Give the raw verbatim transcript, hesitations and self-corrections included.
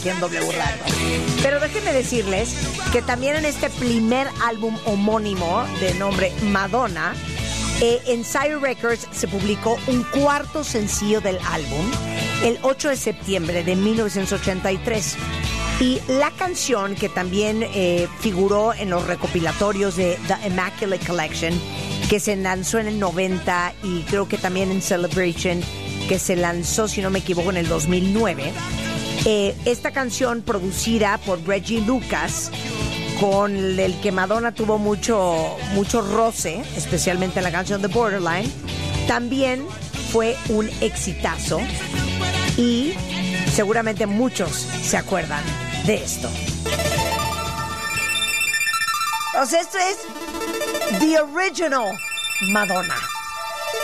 aquí en W Radio. Pero déjenme decirles que también en este primer álbum homónimo de nombre Madonna, eh, en Sire Records se publicó un cuarto sencillo del álbum el ocho de septiembre de mil novecientos ochenta y tres. Y la canción que también eh, figuró en los recopilatorios de The Immaculate Collection, que se lanzó en el noventa, y creo que también en Celebration, que se lanzó, si no me equivoco, en el dos mil nueve. Eh, esta canción, producida por Reggie Lucas, con el que Madonna tuvo mucho, mucho roce, especialmente en la canción The Borderline, también fue un exitazo y seguramente muchos se acuerdan de esto. O sea, esto es The Original Madonna.